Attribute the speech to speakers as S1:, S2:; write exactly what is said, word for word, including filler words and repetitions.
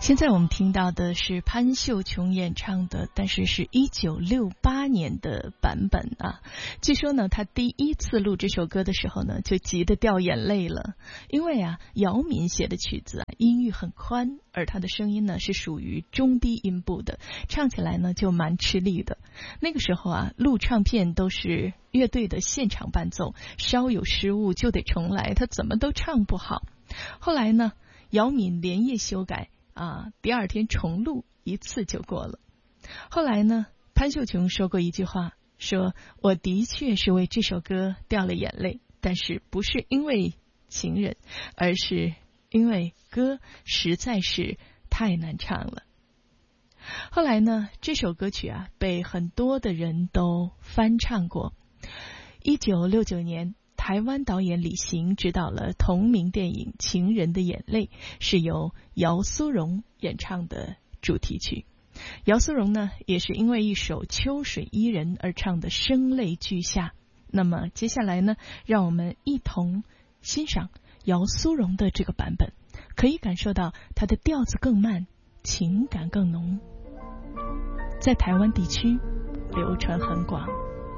S1: 现在我们听到的是潘秀琼演唱的，但是是一九六八年的版本啊。据说呢，他第一次录这首歌的时候呢，就急得掉眼泪了，因为啊，姚敏写的曲子啊，音域很宽，而他的声音呢是属于中低音部的，唱起来呢就蛮吃力的。那个时候啊，录唱片都是乐队的现场伴奏，稍有失误就得重来，他怎么都唱不好。后来呢，姚敏连夜修改。啊，第二天重录一次就过了。后来呢，潘秀琼说过一句话，说我的确是为这首歌掉了眼泪，但是不是因为情人，而是因为歌实在是太难唱了。后来呢，这首歌曲啊被很多的人都翻唱过。一九六九年，台湾导演李行执导了同名电影《情人的眼泪》，是由姚苏蓉演唱的主题曲。姚苏蓉呢，也是因为一首《秋水伊人》而唱的声泪俱下。那么接下来呢，让我们一同欣赏姚苏蓉的这个版本，可以感受到她的调子更慢，情感更浓，在台湾地区流传很广。